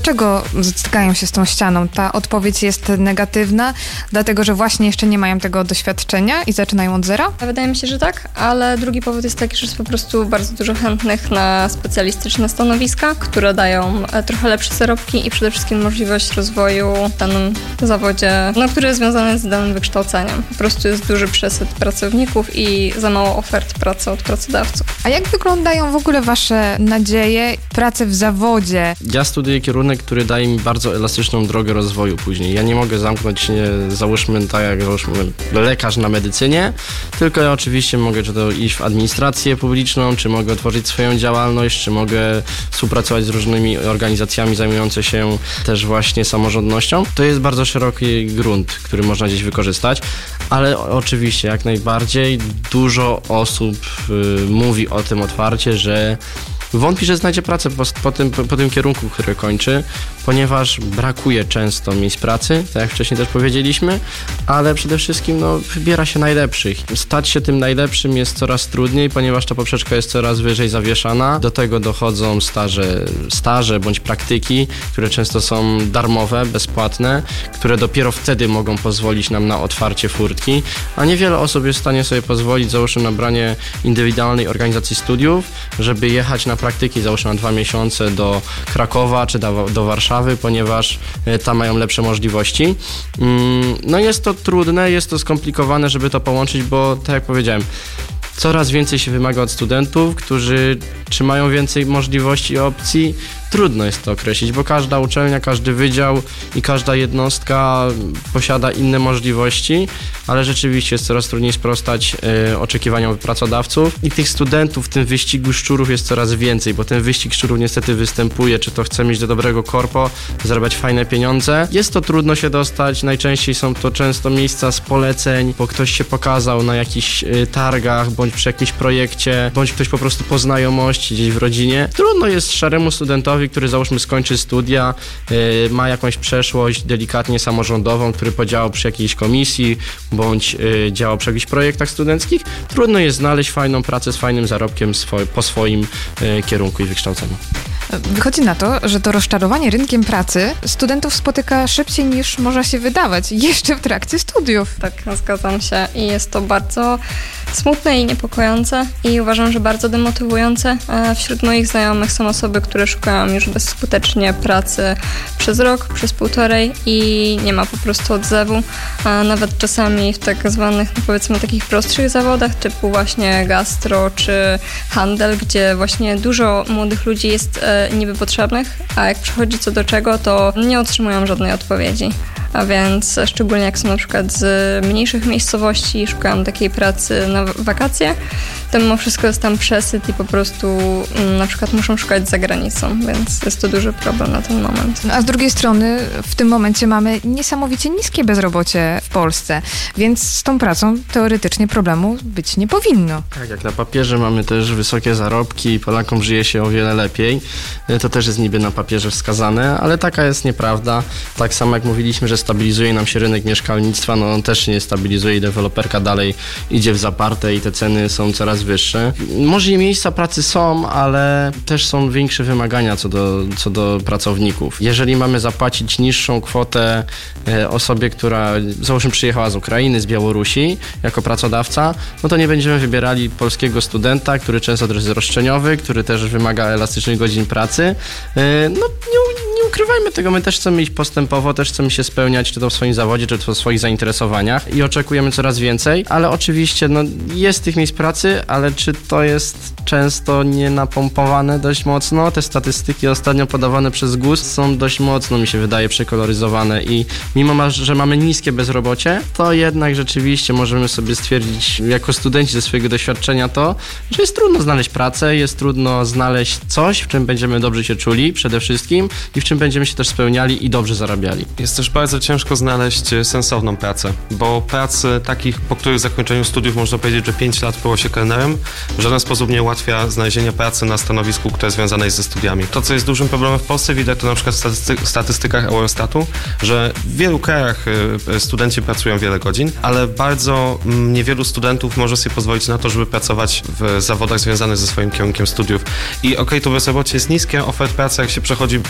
Czego stykają się z tą ścianą? Ta odpowiedź jest negatywna, dlatego że właśnie jeszcze nie mają tego doświadczenia i zaczynają od zera? Wydaje mi się, że tak, ale drugi powód jest taki, że jest po prostu bardzo dużo chętnych na specjalistyczne stanowiska, które dają trochę lepsze zarobki i przede wszystkim możliwość rozwoju w danym zawodzie, który jest związany z danym wykształceniem. Po prostu jest duży przesyt pracowników i za mało ofert pracy od pracodawców. A jak wyglądają w ogóle wasze nadzieje pracy w zawodzie? Ja studiuję kierunek, który daje mi bardzo elastyczną drogę rozwoju później. Ja nie mogę zamknąć się, załóżmy lekarz na medycynie, tylko ja oczywiście mogę czy to iść w administrację publiczną, czy mogę otworzyć swoją działalność, czy mogę współpracować z różnymi organizacjami zajmującymi się też właśnie samorządnością. To jest bardzo szeroki grunt, który można gdzieś wykorzystać, ale oczywiście jak najbardziej dużo osób mówi o tym otwarcie, że wątpi, że znajdzie pracę po tym kierunku, który kończy, ponieważ brakuje często miejsc pracy, tak jak wcześniej też powiedzieliśmy, ale przede wszystkim wybiera się najlepszych. Stać się tym najlepszym jest coraz trudniej, ponieważ ta poprzeczka jest coraz wyżej zawieszana. Do tego dochodzą staże bądź praktyki, które często są darmowe, bezpłatne, które dopiero wtedy mogą pozwolić nam na otwarcie furtki, a niewiele osób jest w stanie sobie pozwolić, załóżmy na branie indywidualnej organizacji studiów, żeby jechać na praktyki, załóżmy na 2 miesiące do Krakowa czy do Warszawy, ponieważ tam mają lepsze możliwości. Jest to trudne, jest to skomplikowane, żeby to połączyć, bo tak jak powiedziałem, coraz więcej się wymaga od studentów, którzy czy mają więcej możliwości i opcji. Trudno jest to określić, bo każda uczelnia, każdy wydział i każda jednostka posiada inne możliwości, ale rzeczywiście jest coraz trudniej sprostać oczekiwaniom pracodawców i tych studentów w tym wyścigu szczurów jest coraz więcej, bo ten wyścig szczurów niestety występuje, czy to chce mieć do dobrego korpo, zarabiać fajne pieniądze. Jest to trudno się dostać, najczęściej są to często miejsca z poleceń, bo ktoś się pokazał na jakichś targach, bądź przy jakimś projekcie, bądź ktoś po prostu po znajomości gdzieś w rodzinie. Trudno jest szaremu studentowi, który załóżmy skończy studia, ma jakąś przeszłość delikatnie samorządową, który podziałał przy jakiejś komisji, bądź działał przy jakichś projektach studenckich. Trudno jest znaleźć fajną pracę z fajnym zarobkiem po swoim kierunku i wykształceniu. Wychodzi na to, że to rozczarowanie rynkiem pracy studentów spotyka szybciej niż może się wydawać, jeszcze w trakcie studiów. Tak, zgadzam się i jest to bardzo smutne i niepokojące i uważam, że bardzo demotywujące. Wśród moich znajomych są osoby, które szukają już bezskutecznie pracy przez rok, przez 1,5 i nie ma po prostu odzewu. Nawet czasami w tak zwanych, powiedzmy, takich prostszych zawodach typu właśnie gastro czy handel, gdzie właśnie dużo młodych ludzi jest niby potrzebnych, a jak przychodzi co do czego, to nie otrzymują żadnej odpowiedzi. A więc szczególnie jak są na przykład z mniejszych miejscowości, szukają takiej pracy na wakacje, to mimo wszystko jest tam przesyt i po prostu na przykład muszą szukać za granicą, więc jest to duży problem na ten moment. A z drugiej strony w tym momencie mamy niesamowicie niskie bezrobocie w Polsce, więc z tą pracą teoretycznie problemu być nie powinno. Tak, jak na papierze mamy też wysokie zarobki i Polakom żyje się o wiele lepiej, to też jest niby na papierze wskazane, ale taka jest nieprawda. Tak samo jak mówiliśmy, że stabilizuje nam się rynek mieszkalnictwa, on też się nie stabilizuje i deweloperka dalej idzie w zaparte i te ceny są coraz wyższe. Może i miejsca pracy są, ale też są większe wymagania co do pracowników. Jeżeli mamy zapłacić niższą kwotę osobie, która załóżmy przyjechała z Ukrainy, z Białorusi jako pracodawca, to nie będziemy wybierali polskiego studenta, który często też jest roszczeniowy, który też wymaga elastycznych godzin pracy. Nie ukrywajmy tego, my też chcemy iść postępowo, też chcemy się spełniać czy to w swoim zawodzie, czy to w swoich zainteresowaniach i oczekujemy coraz więcej, ale oczywiście jest tych miejsc pracy, ale czy to jest często nie napompowane dość mocno? Te statystyki ostatnio podawane przez GUS są dość mocno, mi się wydaje, przekoloryzowane i mimo, że mamy niskie bezrobocie, to jednak rzeczywiście możemy sobie stwierdzić jako studenci ze swojego doświadczenia to, że jest trudno znaleźć pracę, jest trudno znaleźć coś, w czym będziemy dobrze się czuli przede wszystkim i w czym będziemy się też spełniali i dobrze zarabiali. Jest też bardzo ciężko znaleźć sensowną pracę, bo pracy takich, po których zakończeniu studiów można powiedzieć, że 5 lat było się kelnerem, w żaden sposób nie ułatwia znalezienia pracy na stanowisku, które związane jest ze studiami. To, co jest dużym problemem w Polsce, widać to na przykład w statystykach Eurostatu, że w wielu krajach studenci pracują wiele godzin, ale bardzo niewielu studentów może sobie pozwolić na to, żeby pracować w zawodach związanych ze swoim kierunkiem studiów. I to bezrobocie jest niskie, ofert pracy, jak się przechodzi przez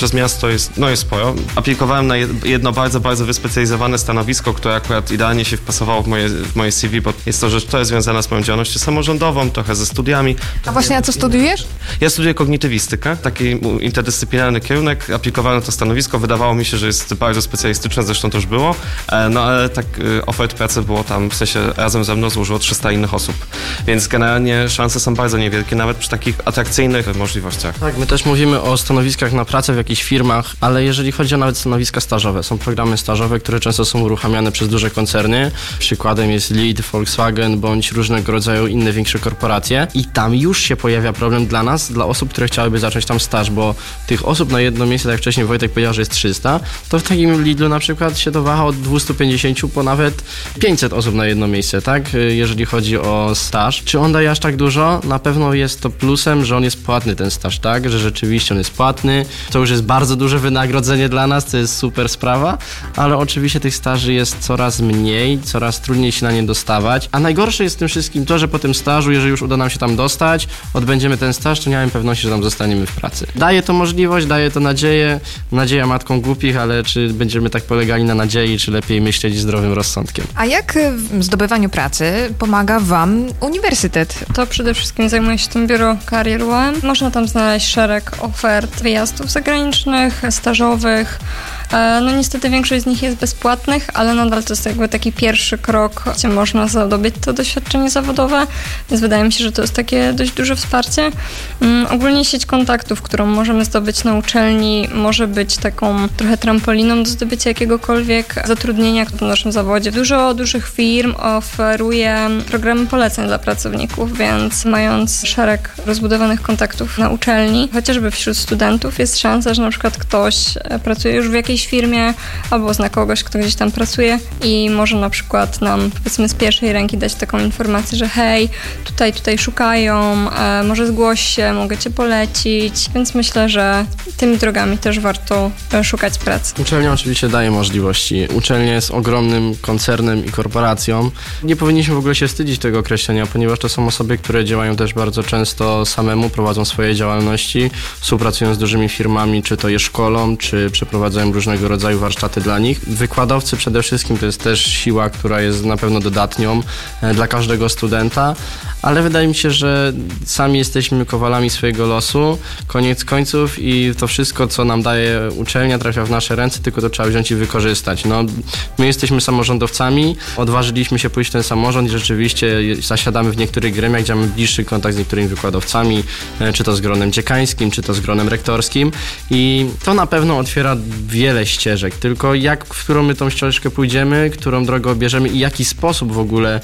przez miasto jest sporo. Aplikowałem na jedno bardzo, bardzo wyspecjalizowane stanowisko, które akurat idealnie się wpasowało w moje CV, bo jest to rzecz, która jest związana z moją działalnością samorządową, trochę ze studiami. A właśnie, a co studiujesz? Ja studiuję kognitywistykę, taki interdyscyplinarny kierunek. Aplikowałem na to stanowisko, wydawało mi się, że jest bardzo specjalistyczne, zresztą to już było, ale tak ofert pracy było tam, w sensie razem ze mną złożyło 300 innych osób, więc generalnie szanse są bardzo niewielkie, nawet przy takich atrakcyjnych możliwościach. Tak, my też mówimy o stanowiskach na pracę w jakichś firmach, ale jeżeli chodzi o nawet stanowiska stażowe, są programy stażowe, które często są uruchamiane przez duże koncerny. Przykładem jest Lead, Volkswagen bądź różnego rodzaju inne większe korporacje i tam już się pojawia problem dla nas, dla osób, które chciałyby zacząć tam staż, bo tych osób na jedno miejsce, tak jak wcześniej Wojtek powiedział, że jest 300, to w takim Lidlu na przykład się to waha od 250 po nawet 500 osób na jedno miejsce, tak? Jeżeli chodzi o staż. Czy on daje aż tak dużo? Na pewno jest to plusem, że on jest płatny, ten staż, tak? Że rzeczywiście on jest płatny. To już jest bardzo duże wynagrodzenie dla nas, to jest super sprawa, ale oczywiście tych staży jest coraz mniej, coraz trudniej się na nie dostawać, a najgorsze jest w tym wszystkim to, że po tym stażu, jeżeli już uda nam się tam dostać, odbędziemy ten staż, to nie mam pewności, że tam zostaniemy w pracy. Daje to możliwość, daje to nadzieję, nadzieja matką głupich, ale czy będziemy tak polegali na nadziei, czy lepiej myśleć zdrowym rozsądkiem? A jak w zdobywaniu pracy pomaga Wam uniwersytet? To przede wszystkim zajmuje się tym biuro Career One. Można tam znaleźć szereg ofert wyjazdów zagranicznych, stażowych. No niestety większość z nich jest bezpłatnych, ale nadal to jest jakby taki pierwszy krok, gdzie można zdobyć to doświadczenie zawodowe, więc wydaje mi się, że to jest takie dość duże wsparcie. Ogólnie sieć kontaktów, którą możemy zdobyć na uczelni, może być taką trochę trampoliną do zdobycia jakiegokolwiek zatrudnienia w naszym zawodzie. Dużo dużych firm oferuje programy poleceń dla pracowników, więc mając szereg rozbudowanych kontaktów na uczelni, chociażby wśród studentów, jest szansa, że na przykład ktoś pracuje już w jakiejś firmie albo zna kogoś, kto gdzieś tam pracuje i może na przykład nam, powiedzmy, z pierwszej ręki dać taką informację, że hej, tutaj szukają, może zgłoś się, mogę cię polecić, więc myślę, że tymi drogami też warto szukać pracy. Uczelnia oczywiście daje możliwości. Uczelnia jest ogromnym koncernem i korporacją. Nie powinniśmy w ogóle się wstydzić tego określenia, ponieważ to są osoby, które działają też bardzo często samemu, prowadzą swoje działalności, współpracują z dużymi firmami, czy to je szkolą, czy przeprowadzają różnego rodzaju warsztaty dla nich. Wykładowcy przede wszystkim to jest też siła, która jest na pewno dodatnią dla każdego studenta, ale wydaje mi się, że sami jesteśmy kowalami swojego losu, koniec końców i to wszystko, co nam daje uczelnia, trafia w nasze ręce, tylko to trzeba wziąć i wykorzystać. No, my jesteśmy samorządowcami, odważyliśmy się pójść w ten samorząd i rzeczywiście zasiadamy w niektórych gremiach, gdzie mamy bliższy kontakt z niektórymi wykładowcami, czy to z gronem dziekańskim, czy to z gronem rektorskim i to na pewno otwiera wiele ścieżek, tylko w którą my tą ścieżkę pójdziemy, którą drogę obierzemy i jaki sposób w ogóle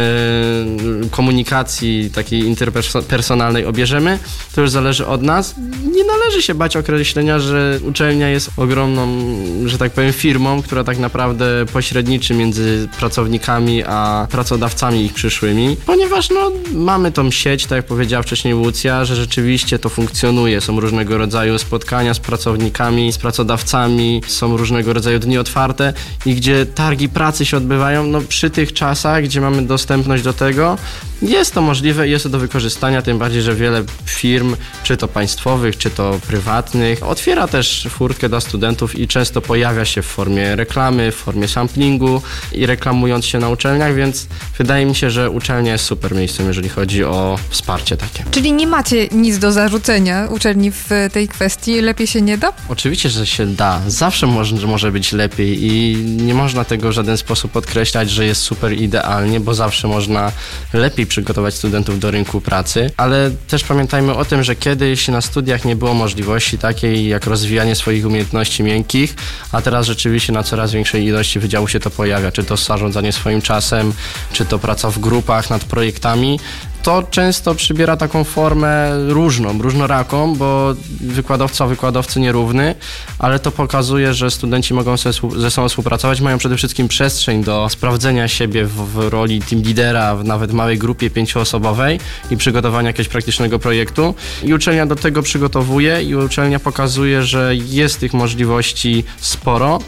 komunikacji takiej interpersonalnej obierzemy, to już zależy od nas. Nie należy się bać określenia, że uczelnia jest ogromną, że tak powiem, firmą, która tak naprawdę pośredniczy między pracownikami a pracodawcami ich przyszłymi, ponieważ mamy tą sieć, tak jak powiedziała wcześniej Łucja, że rzeczywiście to funkcjonuje. Są różnego rodzaju spotkania z pracownikami, z pracodawcami, są różnego rodzaju dni otwarte i gdzie targi pracy się odbywają, przy tych czasach, gdzie mamy dostępność do tego, jest to możliwe i jest to do wykorzystania, tym bardziej, że wiele firm, czy to państwowych, czy to prywatnych, otwiera też furtkę dla studentów i często pojawia się w formie reklamy, w formie samplingu i reklamując się na uczelniach, więc wydaje mi się, że uczelnia jest super miejscem, jeżeli chodzi o wsparcie takie. Czyli nie macie nic do zarzucenia uczelni w tej kwestii? Lepiej się nie da? Oczywiście, że się da. Zawsze może być lepiej i nie można tego w żaden sposób podkreślać, że jest super idealnie, bo zawsze można lepiej przygotować studentów do rynku pracy, ale też pamiętajmy o tym, że kiedyś na studiach nie było możliwości takiej jak rozwijanie swoich umiejętności miękkich, a teraz rzeczywiście na coraz większej ilości wydziału się to pojawia, czy to zarządzanie swoim czasem, czy to praca w grupach nad projektami. To często przybiera taką formę różnoraką, bo wykładowcy nierówny, ale to pokazuje, że studenci mogą ze sobą współpracować, mają przede wszystkim przestrzeń do sprawdzenia siebie w roli team lidera w nawet małej grupie 5-osobowej i przygotowania jakiegoś praktycznego projektu. I uczelnia do tego przygotowuje i uczelnia pokazuje, że jest tych możliwości sporo,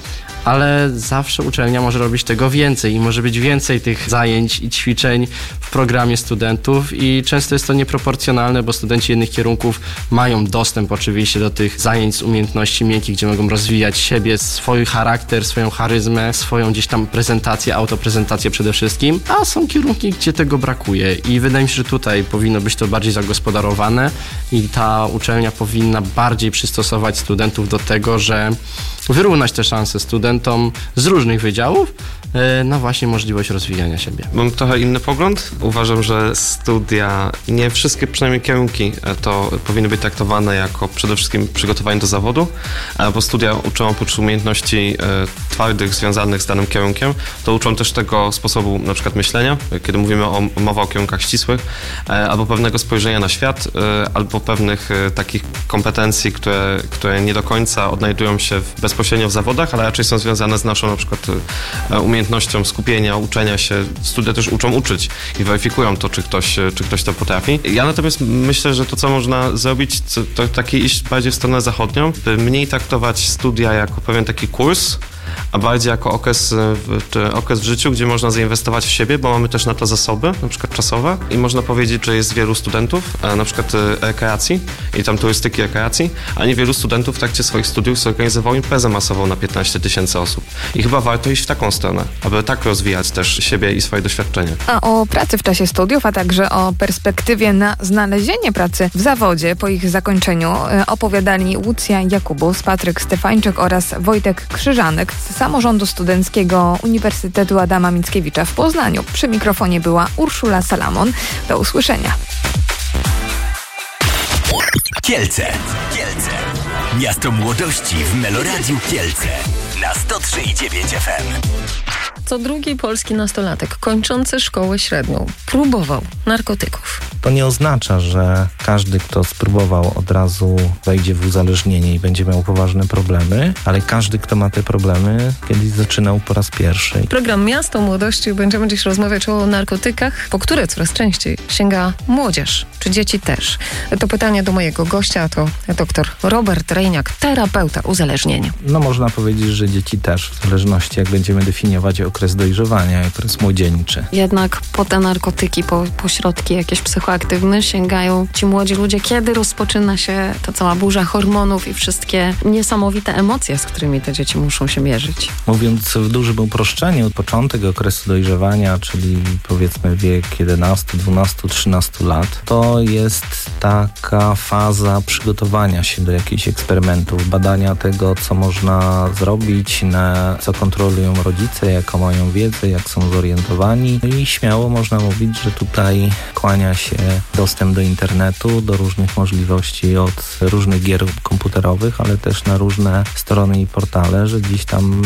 ale zawsze uczelnia może robić tego więcej i może być więcej tych zajęć i ćwiczeń w programie studentów i często jest to nieproporcjonalne, bo studenci jednych kierunków mają dostęp oczywiście do tych zajęć z umiejętności miękkich, gdzie mogą rozwijać siebie, swój charakter, swoją charyzmę, swoją gdzieś tam prezentację, autoprezentację przede wszystkim, a są kierunki, gdzie tego brakuje i wydaje mi się, że tutaj powinno być to bardziej zagospodarowane i ta uczelnia powinna bardziej przystosować studentów do tego, że wyrównać te szanse studentom z różnych wydziałów na właśnie możliwość rozwijania siebie. Mam trochę inny pogląd. Uważam, że studia, nie wszystkie przynajmniej kierunki to powinny być traktowane jako przede wszystkim przygotowanie do zawodu, bo studia uczą oprócz umiejętności twardych związanych z danym kierunkiem, to uczą też tego sposobu na przykład myślenia, kiedy mówimy mowa o kierunkach ścisłych, albo pewnego spojrzenia na świat, albo pewnych takich kompetencji, które nie do końca odnajdują się bezpośrednio w zawodach, ale raczej są związane z naszą na przykład umiejętnością skupienia, uczenia się. Studia też uczą uczyć i weryfikują to, czy ktoś to potrafi. Ja natomiast myślę, że to, co można zrobić, to takie iść bardziej w stronę zachodnią, by mniej traktować studia jako pewien taki kurs, a bardziej jako okres w życiu, gdzie można zainwestować w siebie, bo mamy też na to zasoby, na przykład czasowe i można powiedzieć, że jest wielu studentów, na przykład rekreacji i tam turystyki rekreacji, a niewielu studentów w trakcie swoich studiów zorganizowało imprezę masową na 15 000 osób. I chyba warto iść w taką stronę, aby tak rozwijać też siebie i swoje doświadczenie. A o pracy w czasie studiów, a także o perspektywie na znalezienie pracy w zawodzie po ich zakończeniu opowiadali Łucja Jakubus, Patryk Stefańczyk oraz Wojtek Krzyżanek z Samorządu Studenckiego Uniwersytetu Adama Mickiewicza w Poznaniu. Przy mikrofonie była Urszula Salamon. Do usłyszenia. Kielce. Miasto młodości w Meloradiu Kielce na 103,9 FM. Co drugi polski nastolatek kończący szkołę średnią próbował narkotyków. To nie oznacza, że każdy, kto spróbował, od razu wejdzie w uzależnienie i będzie miał poważne problemy, ale każdy, kto ma te problemy, kiedyś zaczynał po raz pierwszy. Program Miasto Młodości. Będziemy dziś rozmawiać o narkotykach, po które coraz częściej sięga młodzież. Czy dzieci też? To pytanie do mojego gościa, to dr Robert Rejniak, terapeuta uzależnienia. No można powiedzieć, że dzieci też, w zależności jak będziemy definiować okres dojrzewania, okres młodzieńczy. Jednak po te narkotyki, po środki jakieś psychoaktywne sięgają ci młodzi ludzie, kiedy rozpoczyna się ta cała burza hormonów i wszystkie niesamowite emocje, z którymi te dzieci muszą się mierzyć. Mówiąc w dużym uproszczeniu, początek okresu dojrzewania, czyli powiedzmy wiek 11, 12, 13 lat, to jest taka faza przygotowania się do jakichś eksperymentów, badania tego, co można zrobić, na co kontrolują rodzice, jaką mają wiedzę, jak są zorientowani. I śmiało można mówić, że tutaj kłania się dostęp do internetu, do różnych możliwości, od różnych gier komputerowych, ale też na różne strony i portale, że dziś tam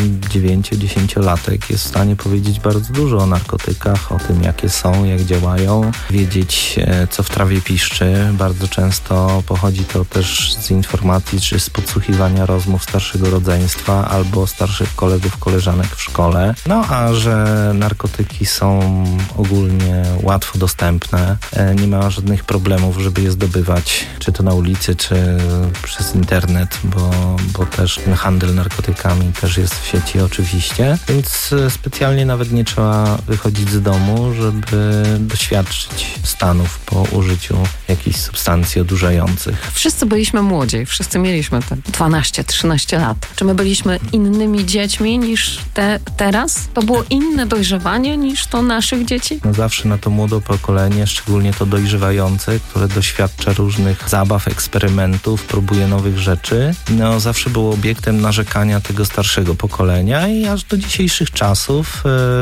9-10-latek jest w stanie powiedzieć bardzo dużo o narkotykach, o tym, jakie są, jak działają, wiedzieć, co w trawie piszczy. Bardzo często pochodzi to też z informacji czy z podsłuchiwania rozmów starszego rodzeństwa albo starszych kolegów, koleżanek w szkole. No a że narkotyki są ogólnie łatwo dostępne, nie ma żadnych problemów, żeby je zdobywać, czy to na ulicy, czy przez internet, bo też ten handel narkotykami też jest w sieci oczywiście, więc specjalnie nawet nie trzeba wychodzić z domu, żeby doświadczyć stanów po użyciu jakichś substancji odurzających. Wszyscy byliśmy młodzi, wszyscy mieliśmy te 12-13 lat. Czy my byliśmy innymi dziećmi niż teraz? To było inne dojrzewanie niż to naszych dzieci? No zawsze na to młode pokolenie, szczególnie to dojrzewające, które doświadcza różnych zabaw, eksperymentów, próbuje nowych rzeczy, no zawsze było obiektem narzekania tego starszego pokolenia i aż do dzisiejszych czasów,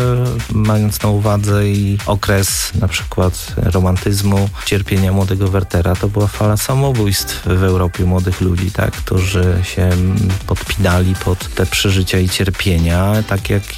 mając na uwadze i okres na przykład romantyzmu, cierpienia młodego Wertera, to była fala samobójstw w Europie młodych ludzi, tak, którzy się podpinali pod te przeżycia i cierpienia, tak jak i w wieku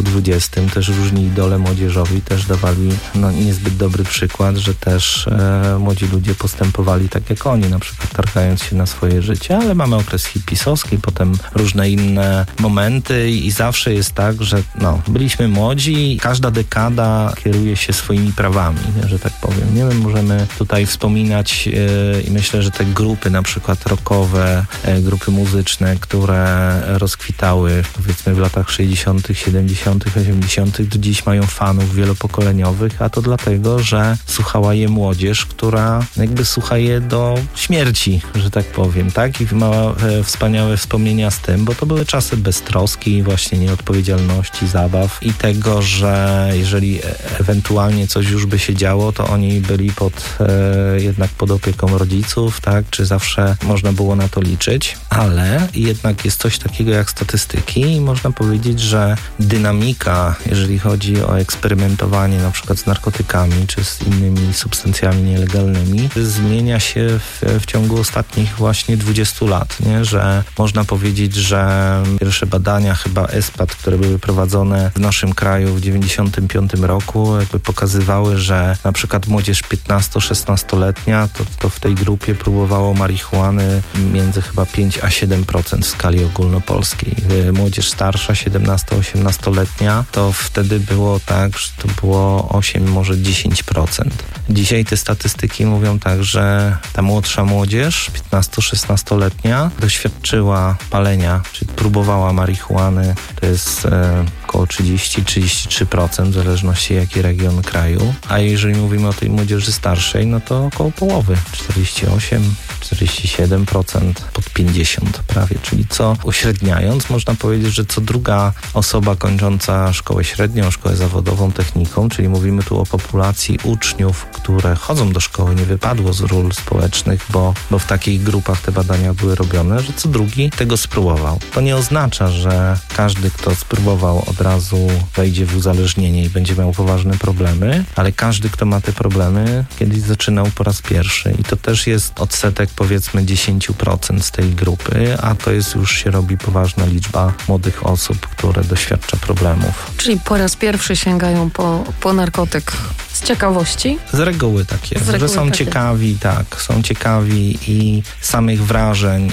XX też różni idole młodzieżowi też dawali niezbyt dobry przykład, że też młodzi ludzie postępowali tak jak oni, na przykład targając się na swoje życie, ale mamy okres hipisowski, potem różne inne momenty i zawsze jest tak, że byliśmy młodzi i każda dekada kieruje się swoimi prawami, że tak powiem. Nie, my możemy tutaj wspominać i myślę, że te grupy na przykład rockowe, grupy muzyczne, które rozkwitały powiedzmy w latach 60., 70., 80., do dziś mają fanów wielopokoleniowych, a to dlatego, że słuchała je młodzież, która jakby słucha je do śmierci, że tak powiem, tak? I ma wspaniałe wspomnienia z tym, bo to były czasy beztroski, właśnie nieodpowiedzialności, zabaw i tego, że jeżeli ewentualnie coś już by się działo, to oni byli jednak pod opieką rodziców, tak? Czy zawsze można było na to liczyć, ale jednak jest coś takiego jak statystyki i można powiedzieć, że dynamika, jeżeli chodzi o eksperymentowanie na przykład z narkotykami czy z innymi substancjami nielegalnymi, zmienia się w ciągu ostatnich właśnie 20 lat, nie? Że można powiedzieć, że pierwsze badania chyba ESPAD, które były prowadzone w naszym kraju w 95 roku, jakby pokazywały, że na przykład młodzież 15-16-letnia to w tej grupie próbowało marihuany między chyba 5 a 7% w skali ogólnopolskiej. Młodzież starsza, 17-18-letnia, to wtedy było tak, że to było 8, może 10%. Dzisiaj te statystyki mówią tak, że ta młodsza młodzież, 15-16-letnia, doświadczyła palenia, czyli próbowała marihuany, to jest około 30-33%, w zależności jaki region kraju. A jeżeli mówimy o tej młodzieży starszej, no to około połowy, 47%, pod 50% prawie, czyli uśredniając, można powiedzieć, że co druga osoba kończąca szkołę średnią, szkołę zawodową, techniką, czyli mówimy tu o populacji uczniów, które chodzą do szkoły, nie wypadło z ról społecznych, bo w takich grupach te badania były robione, że co drugi tego spróbował. To nie oznacza, że każdy, kto spróbował, od razu wejdzie w uzależnienie i będzie miał poważne problemy, ale każdy, kto ma te problemy, kiedyś zaczynał po raz pierwszy i to też jest odsetek powiedzmy 10% z tej grupy, a to jest już się robi poważna liczba młodych osób, które doświadcza problemów. Czyli po raz pierwszy sięgają po narkotyk z ciekawości? Z reguły tak jest, że są ciekawi, tak, są ciekawi i samych wrażeń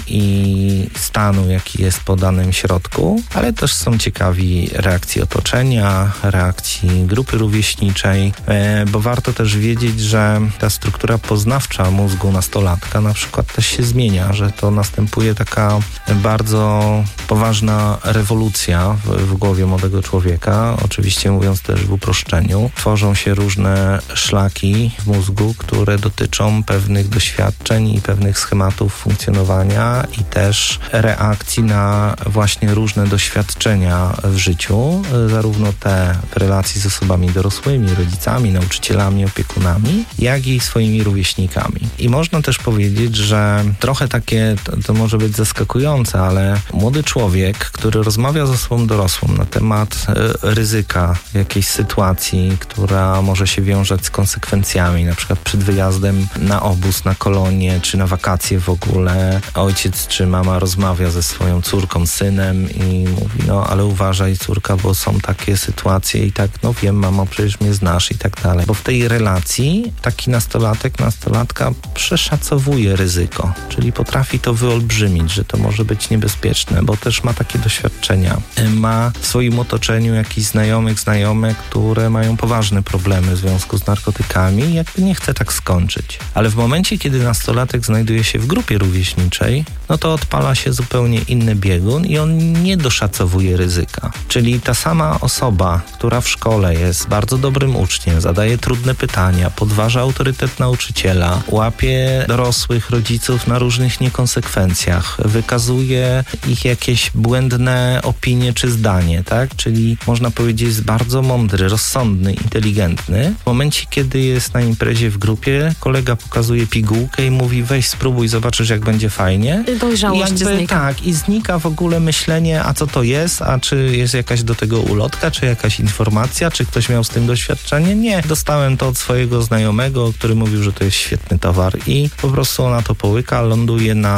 i stanu, jaki jest po danym środku, ale też są ciekawi reakcji otoczenia, reakcji grupy rówieśniczej, bo warto też wiedzieć, że ta struktura poznawcza mózgu nastolatka na przykład też się zmienia, że to następuje taka bardzo poważna rewolucja w głowie młodego człowieka, oczywiście mówiąc też w uproszczeniu. Tworzą się różne szlaki w mózgu, które dotyczą pewnych doświadczeń i pewnych schematów funkcjonowania i też reakcji na właśnie różne doświadczenia w życiu, zarówno te w relacji z osobami dorosłymi, rodzicami, nauczycielami, opiekunami, jak i swoimi rówieśnikami. I można też powiedzieć, że trochę takie, to może być zaskakujące, ale młody człowiek, który rozmawia z osobą dorosłą na temat ryzyka jakiejś sytuacji, która może się wiążać z konsekwencjami, na przykład przed wyjazdem na obóz, na kolonię, czy na wakacje w ogóle, ojciec czy mama rozmawia ze swoją córką, synem i mówi, ale uważaj córka, bo są takie sytuacje i tak, wiem mamo, przecież mnie znasz i tak dalej. Bo w tej relacji taki nastolatka przeszacowuje ryzyko, czyli potrafi to wyolbrzymić, że to może być niebezpieczne, bo też ma takie doświadczenia. Ma w swoim otoczeniu jakichś znajomych, które mają poważne problemy w związku z narkotykami i jakby nie chce tak skończyć. Ale w momencie, kiedy nastolatek znajduje się w grupie rówieśniczej, to odpala się zupełnie inny biegun i on nie doszacowuje ryzyka. Czyli ta sama osoba, która w szkole jest bardzo dobrym uczniem, zadaje trudne pytania, podważa autorytet nauczyciela, łapie dorosłych rodziców na różnych niekonsekwencjach, wykazuje ich jakieś błędne opinie czy zdanie, tak? Czyli można powiedzieć jest bardzo mądry, rozsądny, inteligentny. W momencie, kiedy jest na imprezie w grupie, kolega pokazuje pigułkę i mówi weź spróbuj, zobaczysz jak będzie fajnie. Dojrzałość znika. Tak, i znika w ogóle myślenie, a co to jest, a czy jest jakaś do tego ulotka, czy jakaś informacja, czy ktoś miał z tym doświadczenie? Nie. Dostałem to od swojego znajomego, który mówił, że to jest świetny towar i po prostu ona to połyka, ląduje na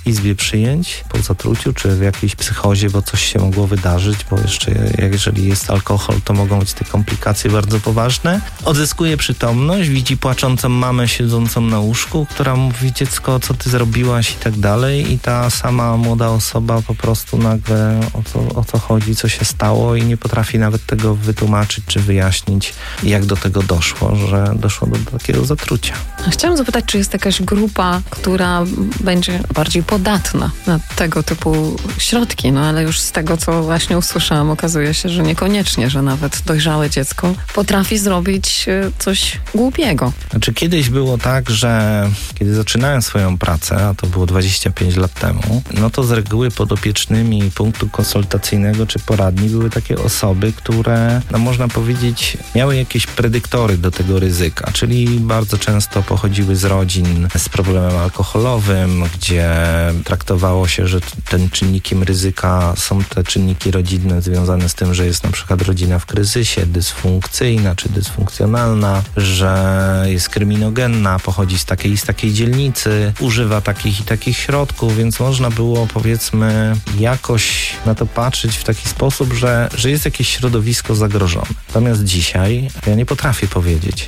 izbie przyjęć po zatruciu, czy w jakiejś psychozie, bo coś się mogło wydarzyć, bo jeszcze jeżeli jest alkohol, to mogą być te komplikacje bardzo poważne. Odzyskuje przytomność, widzi płaczącą mamę siedzącą na łóżku, która mówi: dziecko, co ty zrobiłaś i tak dalej, i ta sama młoda osoba po prostu nagle o co chodzi, co się stało, i nie potrafi nawet tego wytłumaczyć czy wyjaśnić, jak do tego doszło, że doszło do takiego zatrucia. Chciałam zapytać, czy jest jakaś grupa, która będzie bardziej podatna na tego typu środki, ale już z tego, co właśnie usłyszałam, okazuje się, że niekoniecznie, że nawet dojrzałe dziecko potrafi zrobić coś głupiego. Znaczy kiedyś było tak, że kiedy zaczynałem swoją pracę, a to było 25 lat temu, no to z reguły podopiecznymi punktu konsultacyjnego czy poradni były takie osoby, które, można powiedzieć, miały jakieś predyktory do tego ryzyka, czyli bardzo często pochodziły z rodzin z problemem alkoholowym, gdzie traktowało się, że tym czynnikiem ryzyka są te czynniki rodzinne związane z tym, że jest na przykład rodzina w kryzysie, dysfunkcyjna czy dysfunkcjonalna, że jest kryminogenna, pochodzi z takiej dzielnicy, używa takich i takich środków, więc można było, powiedzmy, jakoś na to patrzeć w taki sposób, że jest jakieś środowisko zagrożone. Natomiast dzisiaj ja nie potrafię powiedzieć,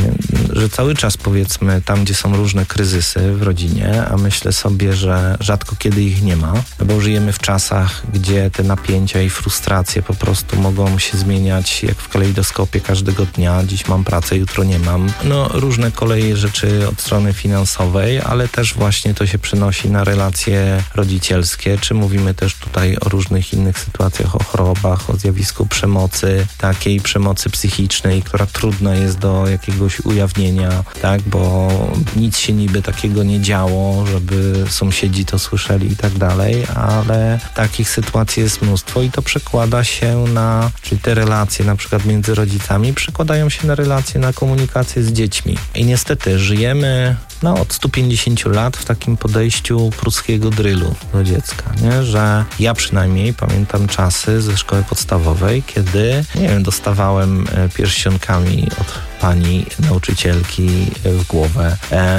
że cały czas, powiedzmy, tam, gdzie są różne kryzysy w rodzinie, a myślę sobie, że rzadko kiedy ich nie ma, bo żyjemy w czasach, gdzie te napięcia i frustracje po prostu mogą się zmieniać jak w kalejdoskopie każdego dnia. Dziś mam pracę, jutro nie mam. Różne koleje rzeczy od strony finansowej, ale też właśnie to się przenosi na relacje rodzicielskie, czy mówimy też tutaj o różnych innych sytuacjach, o chorobach, o zjawisku przemocy, takiej przemocy psychicznej, która trudna jest do jakiegoś ujawnienia, tak, bo nic się niby takiego nie działo, żeby sąsiedzi to słyszeli i tak dalej, ale takich sytuacji jest mnóstwo i to przekłada się czyli te relacje na przykład między rodzicami przekładają się na relacje, na komunikację z dziećmi. I niestety żyjemy od 150 lat w takim podejściu pruskiego drylu do dziecka, nie? Że ja przynajmniej pamiętam czasy ze szkoły podstawowej, kiedy, dostawałem pierścionkami od pani nauczycielki w głowę,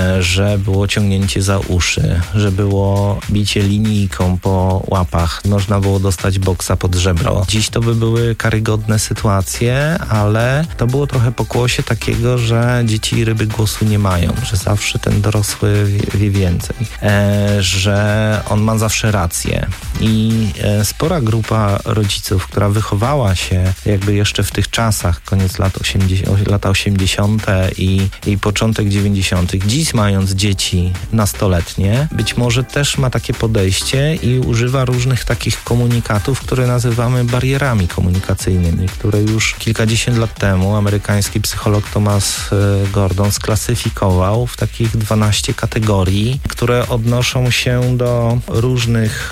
że było ciągnięcie za uszy, że było bicie linijką po łapach, można było dostać boksa pod żebro. Dziś to by były karygodne sytuacje, ale to było trochę pokłosie takiego, że dzieci i ryby głosu nie mają, że zawsze ten dorosły wie więcej, że on ma zawsze rację. I spora grupa rodziców, która wychowała się jakby jeszcze w tych czasach, koniec lata 80. i początek 90. Dziś mając dzieci nastoletnie, być może też ma takie podejście i używa różnych takich komunikatów, które nazywamy barierami komunikacyjnymi, które już kilkadziesiąt lat temu amerykański psycholog Thomas Gordon sklasyfikował w takich 12 kategorii, które odnoszą się do różnych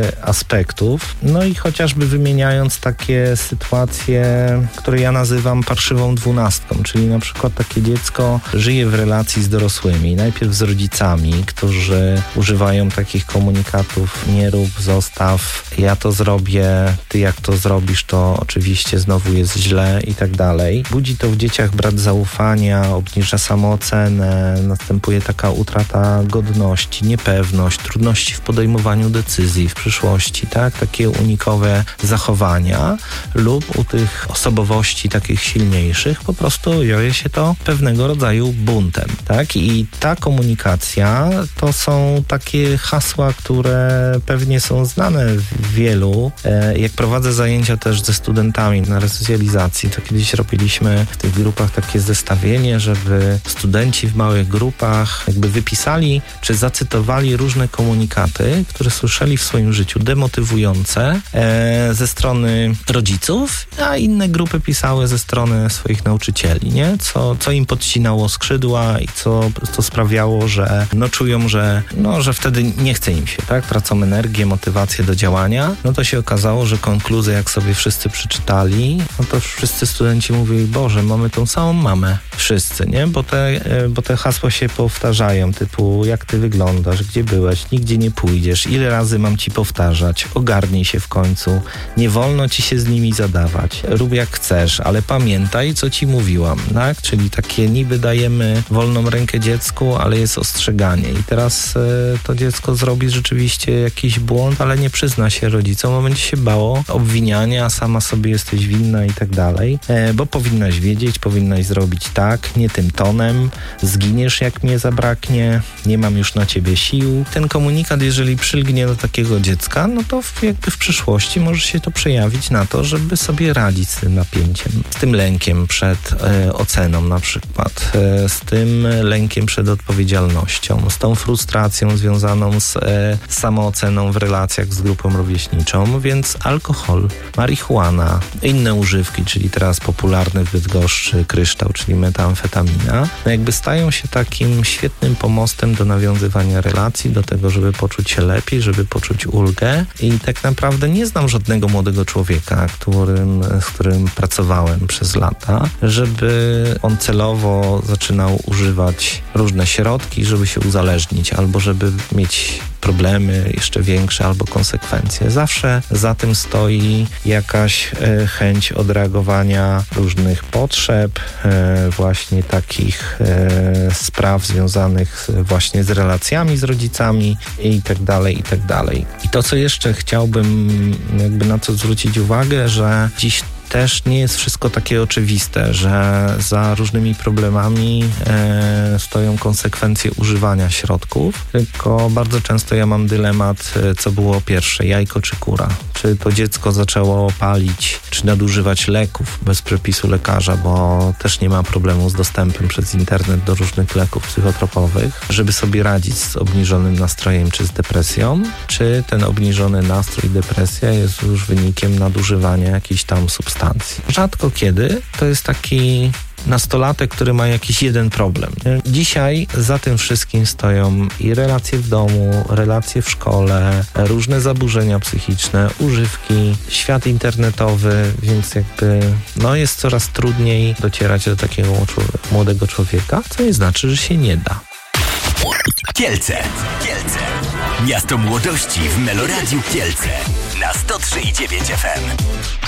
aspektów. I chociażby wymieniając takie sytuacje, które ja nazywam parszywą dwunastką, czyli na przykład takie dziecko żyje w relacji z dorosłymi, najpierw z rodzicami, którzy używają takich komunikatów: nie rób, zostaw, ja to zrobię, ty jak to zrobisz, to oczywiście znowu jest źle i tak dalej. Budzi to w dzieciach brak zaufania, obniża samoocenę, następuje taka utrata godności, niepewność, trudności w podejmowaniu decyzji w przyszłości, tak? Takie unikowe zachowania lub u tych osobowości takich silniejszych po prostu jawi się to pewnego rodzaju buntem, tak? I ta komunikacja to są takie hasła, które pewnie są znane wielu. Jak prowadzę zajęcia też ze studentami na resocjalizacji, to kiedyś robiliśmy w tych grupach takie zestawienie, żeby studenci w małych grupach jakby wypisali czy zacytowali różne komunikaty, które słyszeli w swoim życiu, demotywujące ze strony rodziców, a inne grupy pisały ze strony swoich nauczycieli, nie? Co im podcinało skrzydła i co sprawiało, że czują, że wtedy nie chce im się, tak? Tracą energię, motywację do działania. To się okazało, że konkluzja, jak sobie wszyscy przeczytali, to wszyscy studenci mówili: Boże, mamy tą samą mamę. Wszyscy, nie? Bo te hasła się powtarzają, typu: jak ty wyglądasz, gdzie byłeś, nigdzie nie pójdziesz, ile razy mam ci powtarzać, ogarnij się w końcu, nie wolno ci się z nimi zadawać, rób jak chcesz, ale pamiętaj, co ci mówiłam, tak? Czyli takie niby dajemy wolną rękę dziecku, ale jest ostrzeganie. I teraz to dziecko zrobi rzeczywiście jakiś błąd, ale nie przyzna się rodzicom, bo będzie się bało obwiniania, sama sobie jesteś winna i tak dalej, bo powinnaś wiedzieć, powinnaś zrobić tak, nie tym tonem, zginiesz jak mnie zabraknie, nie mam już na ciebie sił. Ten komunikat, jeżeli przylgnie do takiego dziecka, no to jakby w przyszłości może się to przejawić na to, żeby sobie radzić z tym napięciem, z tym lękiem przed oceną na przykład, z tym lękiem przed odpowiedzialnością, z tą frustracją związaną z samooceną w relacjach z grupą rówieśniczą, więc alkohol, marihuana, inne używki, czyli teraz popularny w Bydgoszczy kryształ, czyli metamfetamina, no jakby stają się takim świetnym pomostem do nawiązywania relacji, do tego, żeby poczuć się lepiej, żeby poczuć ulgę i tak naprawdę nie znam żadnego młodego człowieka, z którym pracowałem przez lata, żeby on celowo zaczynał używać różne środki, żeby się uzależnić albo żeby mieć problemy jeszcze większe albo konsekwencje. Zawsze za tym stoi jakaś chęć odreagowania różnych potrzeb, właśnie takich spraw związanych właśnie z relacjami z rodzicami i tak dalej, i tak dalej. I to, co jeszcze chciałbym jakby na co zwrócić uwagę, że dziś też nie jest wszystko takie oczywiste, że za różnymi problemami stoją konsekwencje używania środków, tylko bardzo często ja mam dylemat, co było pierwsze, jajko czy kura. Czy to dziecko zaczęło palić, czy nadużywać leków bez przepisu lekarza, bo też nie ma problemu z dostępem przez internet do różnych leków psychotropowych, żeby sobie radzić z obniżonym nastrojem czy z depresją, czy ten obniżony nastrój, depresja jest już wynikiem nadużywania jakichś tam substancji. Rzadko kiedy to jest taki nastolatek, który ma jakiś jeden problem. Dzisiaj za tym wszystkim stoją i relacje w domu, relacje w szkole, różne zaburzenia psychiczne, używki, świat internetowy, więc jakby jest coraz trudniej docierać do takiego młodego człowieka, co nie znaczy, że się nie da. Kielce. Miasto młodości w Meloradiu Kielce na 103,9 FM.